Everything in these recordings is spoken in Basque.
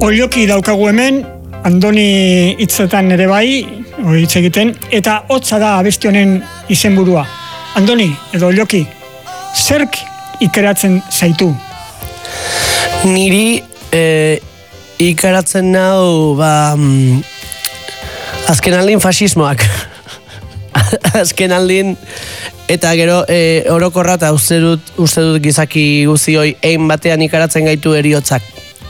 Oioki daukagu hemen, Andoni hitzetan ere bai, hitz egiten, eta hotza da abesti honen izenburua. Andoni, edo Oioki, zerk ikaratzen zaitu? Niri ikaratzen nau, azken aldin fasismoak. Azken aldin, eta gero orokorra eta uste dut gizaki guzioi ein batean ikaratzen gaitu eriotzak.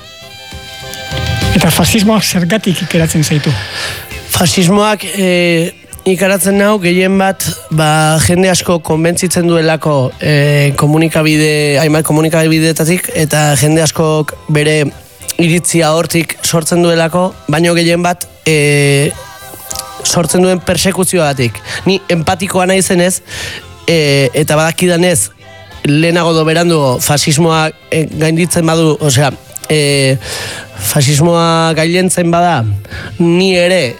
Eta fasismoak zergatik ikaratzen zaitu? Fasismoak ikaratzen nau gehien bat jende asko konbentzitzen duelako hainbat komunikabideetatik eta jende askok bere iritzia hortik sortzen duelako, baino gehien bat sortzen duen persekuzioagatik. Ni empatikoa nahi zenez eta badakidanez lehenago do berandu fasismoa gainditzen badu, osea, fasismoa gailentzen bada, ni ere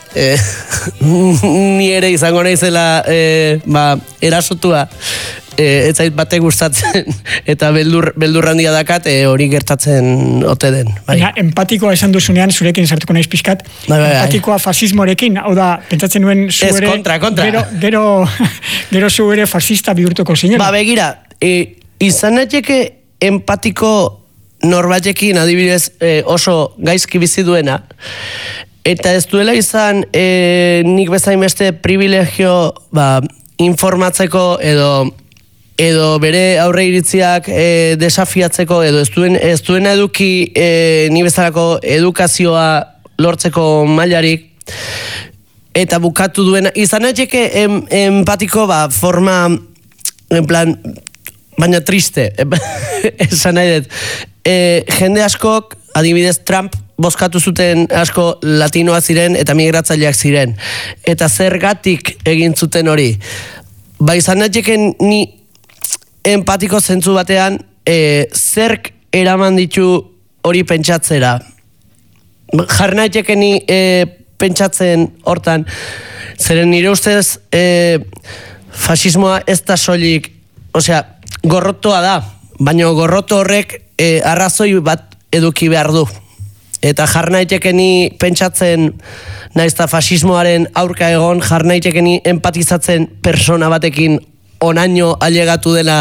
izango naizela erasotua, ez zait batek gustatzen eta beldur handia dakat hori gertatzen ote den. Baina, empatikoa esan duzunean, zurekin sartuko naiz pixkat, empatikoa fasismorekin, hau da, pentsatzen nuen zu ere, kontra. Gero zu ere fasista bihurtuko zinela. Begira, izan naiteke empatiko norbaitekin adibidez oso gaizki bizi duena, eta ez duela izan nik bezain beste privilegio informatzeko edo bere aurre iritziak desafiatzeko, edo ez duena eduki ni bezalako edukazioa lortzeko mailarik, eta bukatu duena, izan naiteke empatiko forma, en plan, baina triste, esan nahi dut. Jende askok, adibidez Trump bozkatu zuten asko latinoa ziren eta migratzaileak ziren. Eta zergatik egin zuten hori? Izan naiteken ni empatiko zentzu batean, zerk eraman ditu hori pentsatzera. Jar naiteken ni pentsatzen hortan, zeren nire ustez fasismoa ez da soilik, osea, gorrotoa da, baina gorroto horrek arrazoi bat eduki behar du. Eta jar naitekeni pentsatzen naizta fasismoaren aurka egon, jar naitekeni empatizatzen persona batekin onaino ailegatu dela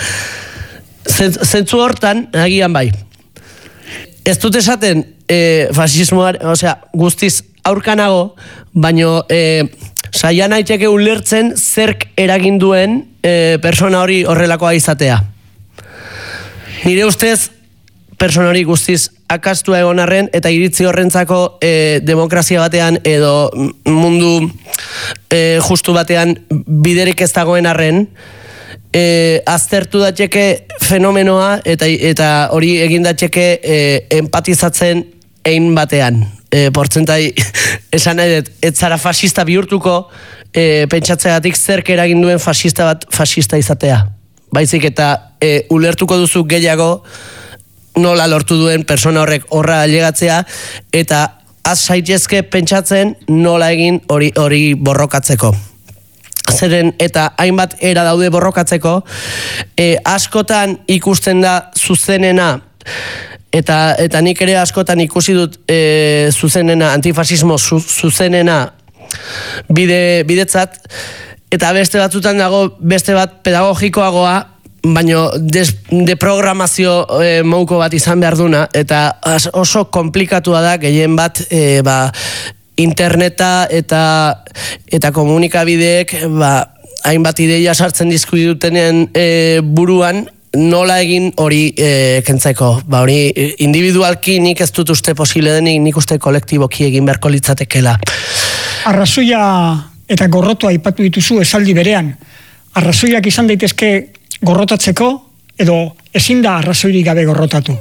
zentzu hortan, agian bai. Ez dut esaten fasismoaren, osea, guztiz aurkanago, baina saia naiteke ulertzen zerk eragin duen persona hori horrelakoa izatea. Nire ustez, persona hori guztiz akastua egon arren, eta iritzi horrentzako demokrazia batean edo mundu justu batean biderik ez dagoen arren, aztertu datxeke fenomenoa eta hori egin datxeke empatizatzen ein batean. Portzentai esan nahi dut, ez zara fasista bihurtuko pentsatzeagatik zerk eragin duen fasista bat fasista izatea. Baizik eta ulertuko duzu gehiago nola lortu duen persona horrek horra ailegatzea eta az saitezke pentsatzen nola egin hori borrokatzeko. Zeren eta hainbat era daude borrokatzeko, askotan ikusten da zuzenena, eta nik ere askotan ikusi dut zuzenena, antifasismo zuzenena bidetzat, eta beste batzutan dago beste bat pedagogikoagoa, baina deprogramazio mouko bat izan behar duna, eta oso komplikatua da gehien bat interneta eta komunikabideek hainbat ideia sartzen dizkidutenen buruan, nola egin hori kentzeko. Hori individualki nik ez dut uste posible denik, nik uste kolektiboki egin beharko litzatekela. Arrazoia eta gorrotoa aipatu dituzu esaldi berean. Arrazoiak izan daitezke gorrotatzeko, edo ezin da arrazoirik gabe gorrotatu?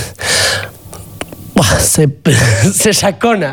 Ze sakona.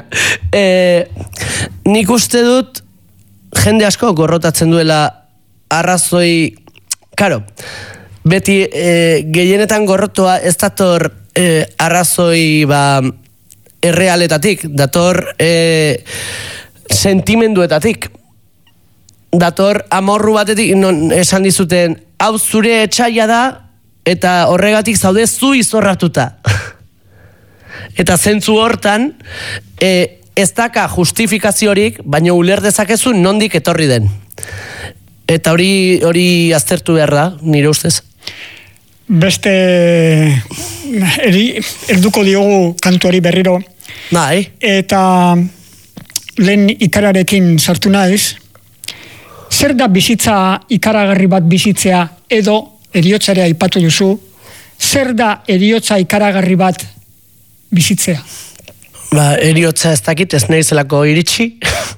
Nik uste dut jende asko gorrotatzen duela arrazoi, karo, beti gehienetan gorrotoa ez dator arrazoi errealetatik, dator sentimenduetatik, dator amorru batetik, esan dizuten, hau zure etxaila da, eta horregatik zaude zu izorratuta. Eta zentzu hortan, ez daka justifikaziorik, baina uler dezakezu nondik etorri den. Eta hori aztertu behar da, nire ustez. Beste erduko diogu kantuari berriro. Bai. Eta lehen ikararekin sartu naiz. Zer da bizitza ikaragarri bat bizitzea edo heriotzarea aipatu duzu? Zer da heriotza ikaragarri bat bizitzea? Heriotza ez dakit, ez nahizelako iritsi.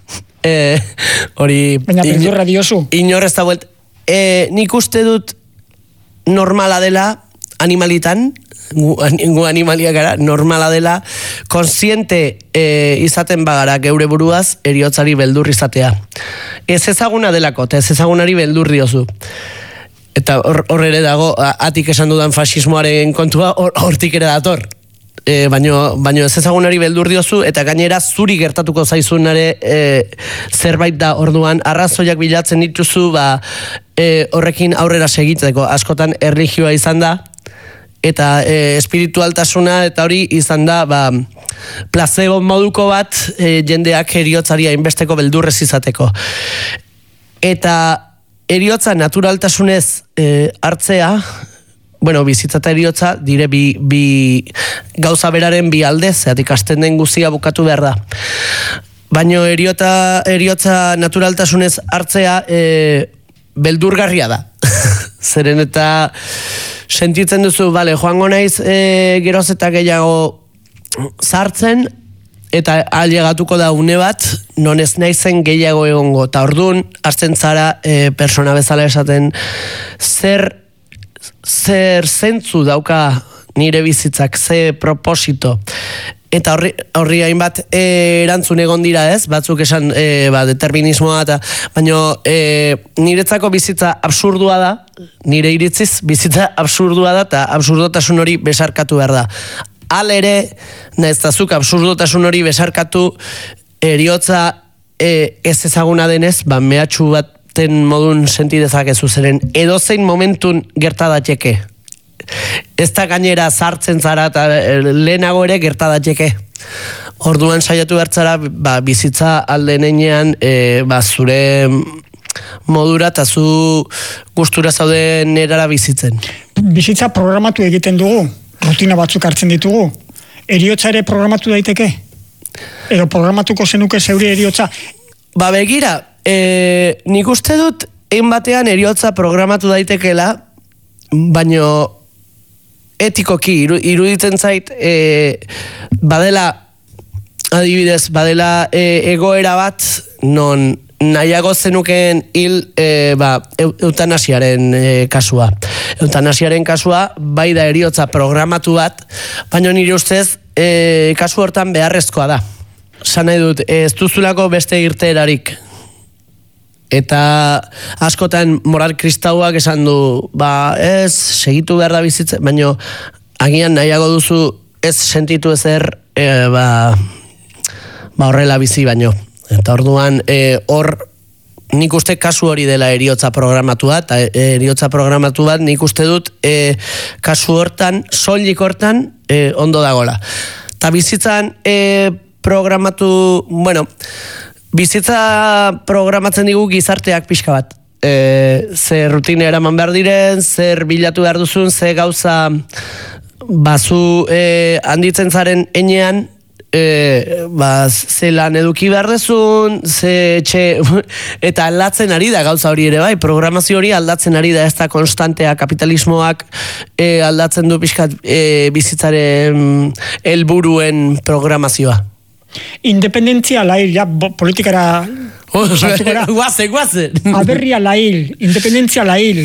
Baina beldurra diozu. Inor ez da buelt. Nik uste dut normala dela animalitan, gu animalia gara, normala dela, konsiente izaten bagara geure buruaz, heriotzari beldur izatea. Ez ezaguna delako, eta ez ezagunari beldur diozu. Eta hor ere dago, atik esan dudan fasismoaren kontua, hortik ere dator. Baino ez ezagunari beldur diozu, eta gainera zuri gertatuko zaizunare zerbait da orduan, arrazoiak bilatzen dituzu, horrekin aurrera segitzeko. Askotan erlijioa izan da, eta espiritualtasuna, eta hori izan da, placebo moduko bat, jendeak heriotzari hainbesteko beldurrez izateko. Eta heriotza naturaltasunez hartzea, bizitza eta heriotza dire bi gauza beraren bi alde, zeatik hasten den guzia bukatu behar da. Baina heriotza naturaltasunez hartzea beldurgarria da. Zeren eta sentitzen duzu, joango naiz geroz eta gehiago sartzen, eta ailegatuko da une bat, non ez naizen gehiago egongo. Eta orduan, hartzen zara persona bezala esaten, zer zentzu dauka nire bizitzak, ze proposito. Eta horri hainbat erantzun egon dira ez, batzuk esan determinismoa, baina niretzako bizitza absurdua da, nire iritziz bizitza absurdua da, eta absurdotasun hori besarkatu behar da. Hal ere, naiztazuk absurdotasun hori besarkatu, heriotza ez ezaguna denez, mehatxu baten modun senti dezakezu zeren, edozein momentun gertadateke. Ez da gainera sartzen zara eta lehenago ere gertadateke. Orduan saiatu bertzara bizitza aldenean zure modura eta zu gustura zauden erara bizitzen. Bizitza programatu egiten dugu, rutina batzuk hartzen ditugu. Heriotza ere programatu daiteke? Edo programatuko zenuke zeure heriotza? Begira, nik uste dut egin batean heriotza programatu daitekela, baino etikoki iruditzen zait badela adibidez, badela egoera bat non nahiago zenukeen hil eutanasiaren kasua. Eutanasiaren kasua bai da heriotza programatu bat, baina nire ustez kasu hortan beharrezkoa da. Esan nahi dut, ez duzulako beste irteerarik. Eta askotan moral kristauak esan du, ez segitu behar da bizitzen, baina agian nahiago duzu ez sentitu ezer horrela bizi baino. Eta orduan hor nik uste kasu hori dela heriotza programatu bat, eta heriotza programatu bat nik uste dut kasu hortan, soilik hortan ondo dagola. Eta bizitzan programatu, bizitza programatzen digu gizarteak pixka bat. Zer rutine eraman behar diren, zer bilatu behar duzun, zer gauza bazu handitzen zaren enean, ze lan eduki behar dezun, eta aldatzen ari da gauza hori ere bai, programazio hori aldatzen ari da, ez da konstantea, kapitalismoak aldatzen du pixkat bizitzaren helburuen programazioa. Independentzia lail, politikara guazen aberria lail, independentzia lail.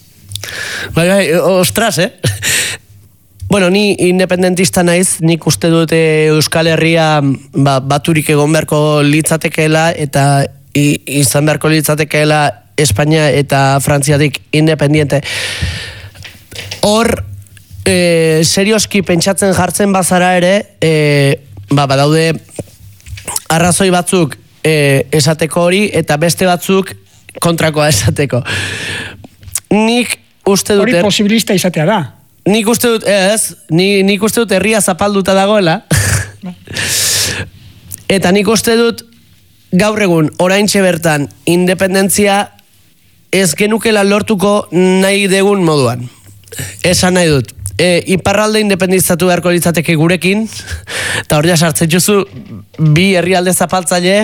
Ostras, ni independentista naiz, nik uste dute Euskal Herria baturik egon beharko litzatekeela eta izan beharko litzatekeela Espainia eta Frantziatik independiente. Hor, serioski pentsatzen jartzen bazara ere, badaude arrazoi batzuk esateko hori eta beste batzuk kontrakoa esateko. Nik uste dut... Hori posibilista izatea da. Nik uste dut, nik uste dut herria zapalduta dagoela, Eta nik uste dut, gaur egun, oraintxe bertan, independentzia ez genukela lortuko nahi degun moduan. Esan nahi dut. Iparralde independizatu beharko litzateke gurekin, eta hor ja sartzen juzu bi herrialde zapaltzaile,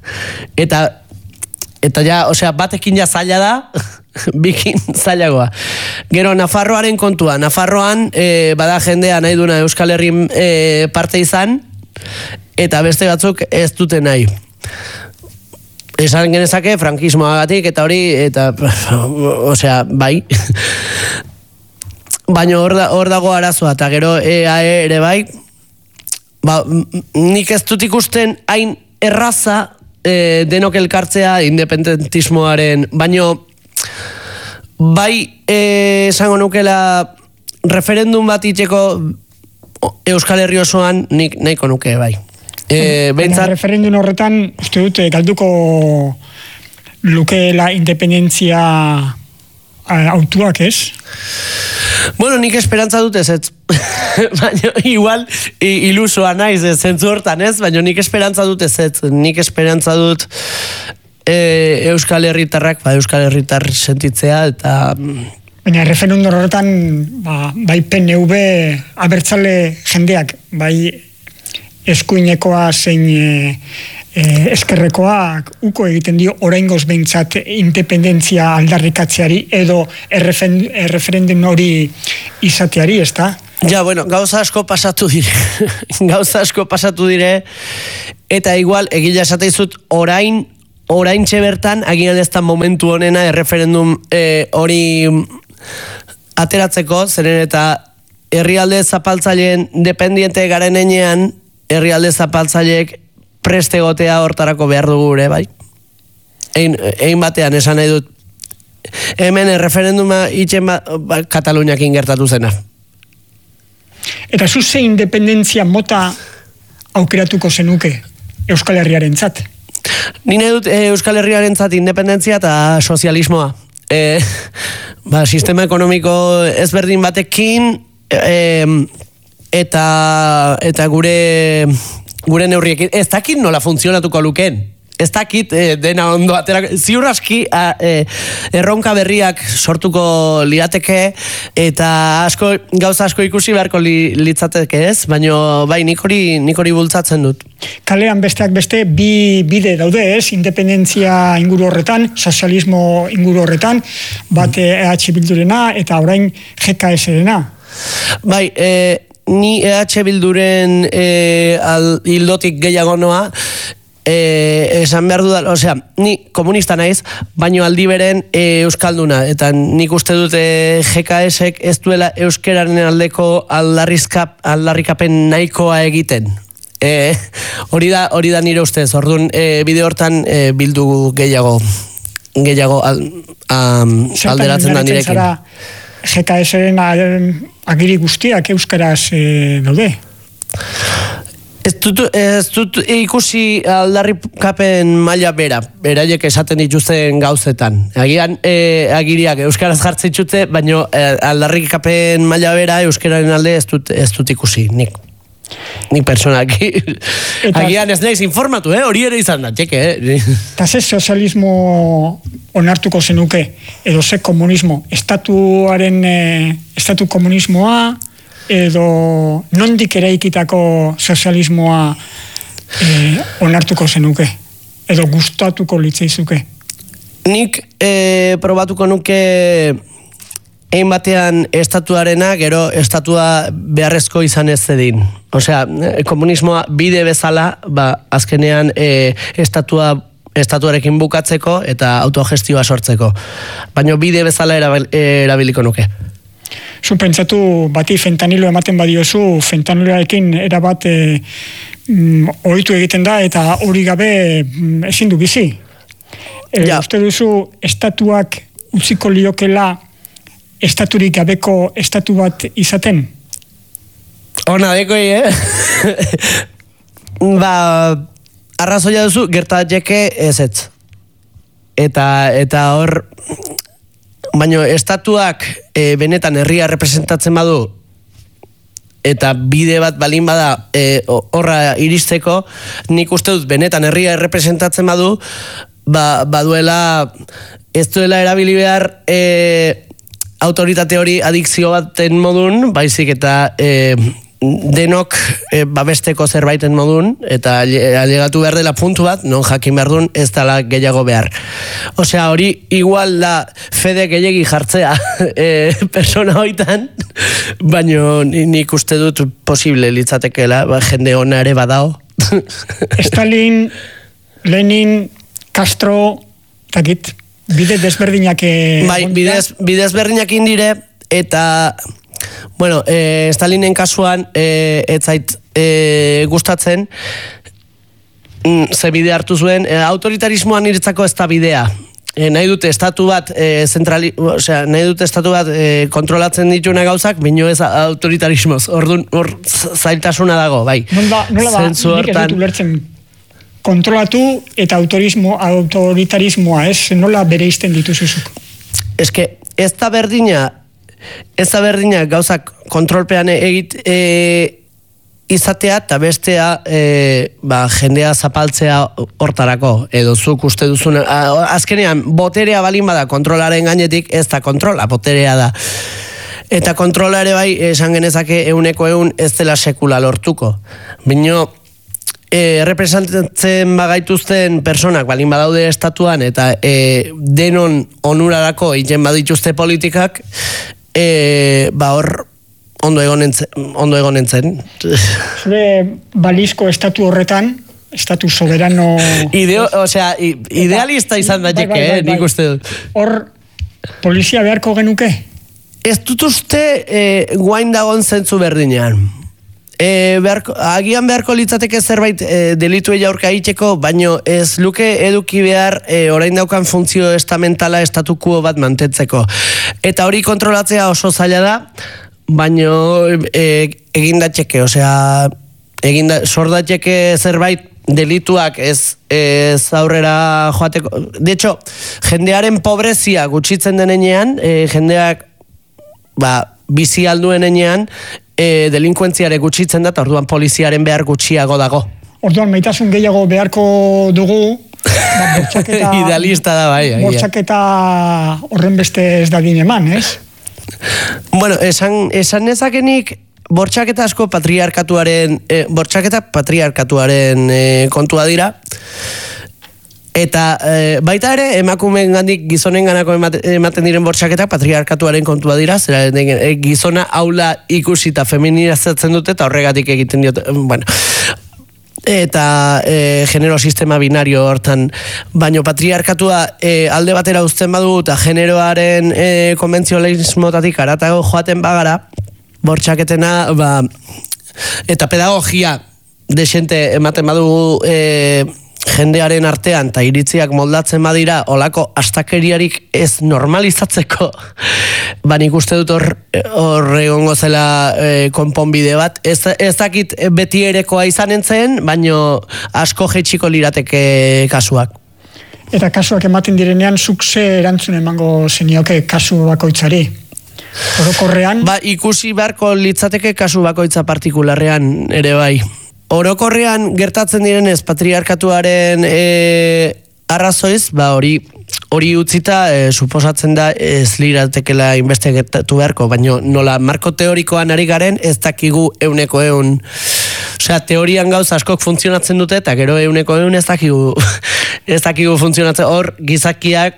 eta ja, osea, batekin ja zaila da, bikin zailagoa. Gero, Nafarroaren kontua. Nafarroan, bada jendea nahi duna Euskal Herrin parte izan, eta beste batzuk ez dute nahi. Esan genezake, frankismoagatik, eta hori, eta, osea, bai. Baina hor dago arazoa, eta gero EAE ere bai, nik ez dut ikusten hain erraza denok elkartzea independentismoaren, baino bai esango nukela referendum bat itxeko Euskal Herri osoan nik nahiko nuke bai. Baina referendum horretan uste dut galduko lukeela independentzia autuak, ez? Bueno, nik esperantza dut ez. Baina, igual, ilusoa naiz zentzu hortan, ez? Baina nik esperantza dut ez. Nik esperantza dut Euskal Herritarrak, Euskal Herritar sentitzea, eta... Baina, referendum horretan, bai PNV abertzale jendeak, bai eskuinekoa zein eskerrekoak uko egiten dio oraingoz behintzat independentzia aldarrikatzeari edo erreferendum hori izateari, ez da? Ja, bueno, gauza asko pasatu dire, eta igual, egila esateizut, oraintxe bertan, agian ez da momentu honena erreferendum hori ateratzeko, zeren eta herrialde zapaltzaileen dependiente garen enean, herrialde zapaltzaileek preste gotea hortarako behar dugu gure, bai? Egin batean, esan nahi dut. Hemen referenduma itxen Kataluniakin gertatu zena. Eta zuze independentzia mota aukeratuko zenuke Euskal Herriaren zat? Ni nahi dut Euskal Herriaren zat independentzia eta sozialismoa. Sistema ekonomiko ezberdin batekin eta gure neurriekin, ez dakit nola funtzionatuko luken. Ez dakit dena ondo atera. Ziur aski erronka berriak sortuko lirateke eta gauza asko ikusi beharko litzateke, ez? Baina bai, nik hori bultzatzen dut. Kalean besteak beste bi bide daude, ez? Independentzia inguru horretan, sozialismo inguru horretan, bat EH Bildurena eta orain GKS-rena. Bai, ni EH Bilduren hildotik gehiago noa, esan behar dudan, osea, ni komunista naiz, baino aldi beren euskalduna, eta nik uste dute GKS-ek ez duela euskeraren aldeko aldarrikapen nahikoa egiten. Hori da nire ustez, orduan bide hortan bildu gehiago alderatzen da nirekin. GKS-ren agiri guztiak euskaraz daude? Ez dut ikusi aldarrikapen maila beraiek esaten dituzten gauzetan. Agian agiriak euskaraz jartzen dituzte, baina aldarrikapen maila bera euskararen alde ez dut ikusi, nik personaki. Agian ez naiz informatu, hori ere izan da, txeke. Eta ze sozialismo onartuko zenuke, edo ze komunismo, estatu komunismoa, edo nondik eraikitako sozialismoa onartuko zenuke, edo gustatuko litzaizuke? Nik probatuko nuke egin batean estatuarena, gero estatua beharrezko izan ez zedin. Osea, komunismoa bide bezala, azkenean estatuarekin bukatzeko eta autogestioa sortzeko. Baina bide bezala erabiliko nuke. Zu pentsatu bati fentanilo ematen badiozu, fentaniloarekin erabat ohitu egiten da eta hori gabe ezin du bizi. Uste duzu estatuak utziko liokela estaturik gabeko estatu bat izaten? Ona dekoi, arrazoia duzu, gertateke ez. Eta hor, baina estatuak benetan herria representatzen badu, eta bide bat balin bada horra iristeko, nik uste dut benetan herria errepresentatzen badu, baduela ez duela erabili behar autoritate hori adikzio baten modun, baizik eta denok babesteko zerbaiten modun, eta ailegatu behar dela puntu bat, non jakin behar duen ez dela gehiago behar. Osea, hori igual da fede gehiagi jartzea persona hoitan, baino nik uste dut posible litzatekela, jende ona ere badao. Stalin, Lenin, Castro, takit, bide desberdinak... Bai, bide desberdinak indire, eta... Bueno, Stalinen kasuan ez zait gustatzen ze bide hartu zuen, autoritarismoan niretzako ez da bidea. Nahi dute estatu bat nahi dute estatu bat kontrolatzen dituna gauzak, baino ez autoritarismoz. Orduan hor zailtasuna dago, bai. Nola da, nik ez dut ulertzen kontrolatu eta autoritarismoa, ez? Nola bereizten dituzuzuk? Eske, ez da berdina gauzak kontrolpean izatea eta bestea jendea zapaltzea hortarako, edo zuk uste duzun azkenean boterea balin bada kontrolaren gainetik, ez da kontrola, boterea da, eta kontrola ere bai esan genezake 100% ez dela sekula lortuko, bino representatzen bagaituzten personak balin badaude estatuan eta denon onurarako egiten badituzte politikak, hor ondo egonen zen. Zure balizko estatu horretan, estatu soberano... Idealista izan daiteke, nik uste dut. Hor, polizia beharko genuke? Ez dut uste guain dagoen zentzu berdinean. Agian beharko litzateke zerbait delitu aurka egiteko, baino ez luke eduki behar orain daukan funtzio estamentala estatukuo bat mantentzeko. Eta hori kontrolatzea oso zaila da, baino egin datxeke, sordatxeke zerbait delituak ez aurrera joateko. De hecho, jendearen pobrezia gutxitzen denean, jendeak bizi alduen enean, delinkuentziare gutxitzen da, eta orduan poliziaren behar gutxiago dago. Orduan, maitasun gehiago beharko dugu, idealista da, bai. Bortxaketa horren beste ez da eman, ez? Bueno, esan nezakenik, bortxaketa asko patriarkatuaren kontua dira, eta baita ere, emakumeen gandik gizonen ganako ematen diren bortxaketak patriarkatuaren kontua dira, zera gizona aula ikusi eta feminizatzen dute, eta horregatik egiten diote, bueno, eta genero sistema binario hortan, baino patriarkatua alde batera uzten badu, eta generoaren konbentzionalismotatik aratago joaten bagara, bortxaketena, eta pedagogia desente ematen badu jendearen artean eta iritziak moldatzen badira olako astakeriarik ez normalizatzeko, nik uste dut hor egongo zela konponbide bat. Ez dakit beti erekoa izanen zen, baino asko jetxiko lirateke kasuak. Eta kasuak ematen direnean, zuk ze erantzun emango zenioke kasu bakoitzari? Orokorrean? Ikusi beharko litzateke kasu bakoitza partikularrean ere bai. Orokorrean gertatzen direnez patriarkatuaren arrazoiz, hori utzita suposatzen da ez liratekela inbeste gertatu beharko, baina nola marko teorikoan ari garen ez dakigu 100%. Osea, teorian gauz askok funtzionatzen dute eta gero 100% ez dakigu funtzionatzen. Hor gizakiak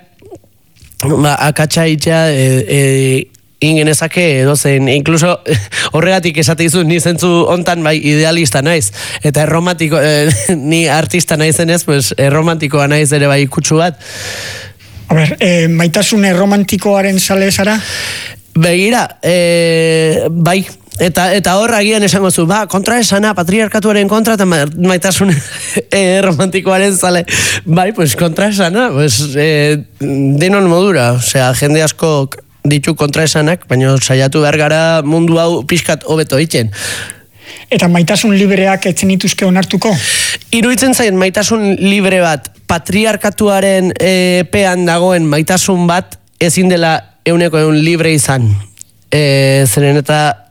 akatsa itxea ingenezake edozen, incluso horregatik esate dizu, ni zentzu hontan bai idealista naiz, eta erromantiko, ni artista naizenez, pues erromantikoa naiz ere bai kutsu bat. A ber, maitasun erromantikoaren sale zara? Begira, bai, eta hor agian esango zu, kontra esana, patriarkatuaren kontra, eta maitasun romantikoaren zale, bai, pues kontra esana, pues denon modura, osea, jende asko ditu kontraesanak, baina saiatu behar gara mundu hau pixkat hobeto egiten. Eta maitasun libreak etzen dituzke onartuko? Iruditzen zaien maitasun libre bat, patriarkatuaren pean dagoen maitasun bat, ezin dela 100% libre izan. Zeren eta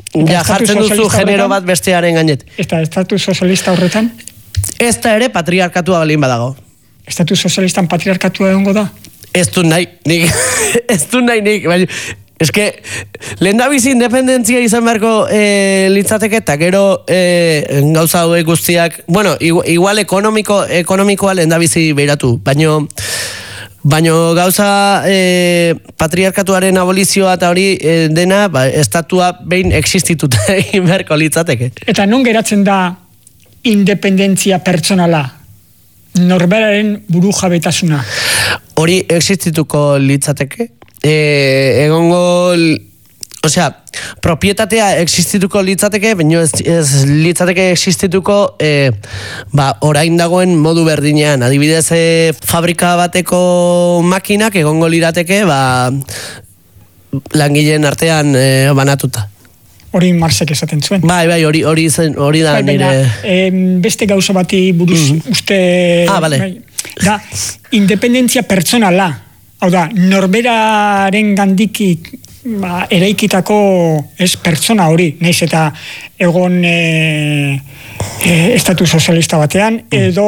Ja, jartzen duzu genero bat bestearen gainet. Eta estatu sozialista horretan? Ez da ere patriarkatua balin badago. Estatu sozialistan patriarkatua egongo da? Ez du nahi, nik. Ez du nahi, nik. Baina, eske, lehendabizi independentzia izan beharko litzateke, eta gero gauza hauek guztiak, bueno, igual ekonomikoa lehendabizi behiratu, baina gauza patriarkatuaren abolizioa eta hori dena, estatua behin existituta egin beharko litzateke. Eta non geratzen da independentzia pertsonala? Norberaren buru jabetasuna? Hori existituko litzateke. Egongo, osea, propietatea existituko litzateke, baina ez litzateke existituko orain dagoen modu berdinean. Adibidez, fabrika bateko makinak egongo lirateke langileen artean banatuta. Hori Marsek esaten zuen. Bai, hori da nire... Beste gauza bati buruz uste... Bale. Da, independentzia pertsonala. Hau da, norberaren gandik eraikitako pertsona hori, naiz eta egon estatu sozialista batean, edo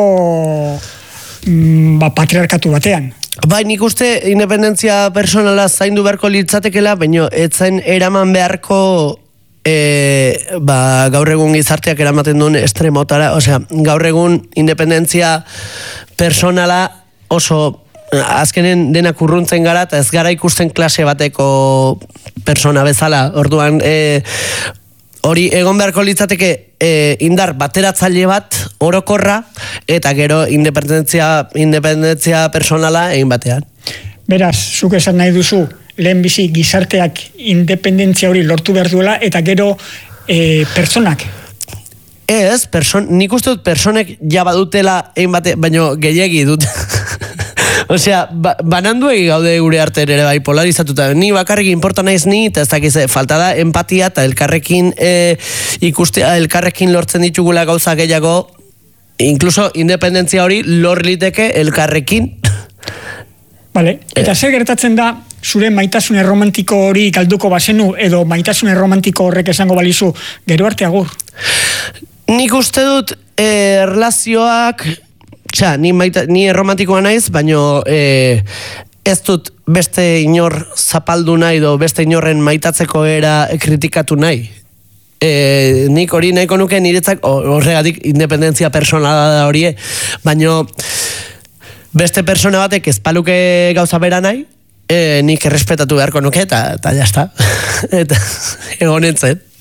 patriarkatu batean. Bai, nik uste independentzia personala zaindu beharko litzatekela, baina etzen eraman beharko gaur egun gizarteak eramaten duen estremotara, osea, gaur egun independentzia personala oso azkenen denak urruntzen gara eta ez gara ikusten klase bateko persona bezala, orduan hori egon beharko litzateke indar bateratzaile bat orokorra eta gero independentzia personala egin batean. Beraz, zuk esan nahi duzu lehenbizi gizarteak independentzia hori lortu behar duela eta gero pertsonak. Ez, nik uste dut personek ja badutela egin bate, baino gehiegi dut. Osea, bananduegi gaude gure artean ere bai polarizatuta. Ni bakarrik inporta naiz ni, eta ez dakiz, falta da empatia eta elkarrekin ikustea, elkarrekin lortzen ditugula gauza gehiago, inkluso independentzia hori lor liteke elkarrekin. Vale. Eta zer gertatzen da zure maitasun erromantiko hori galduko bazenu edo maitasun erromantiko horrek esango balizu gero arte agur? Nik uste dut relazioak ni erromantikoa naiz, baino ez dut beste inor zapaldu nahi edo beste inorren maitatzeko era kritikatu nahi. Nik hori nahiko nuke niretzak horregatik independentzia personala da horie, baino beste persona batek ez paluke gauza bera nahi, nik errespetatu beharko nuke eta jazta. Eta egonetzen.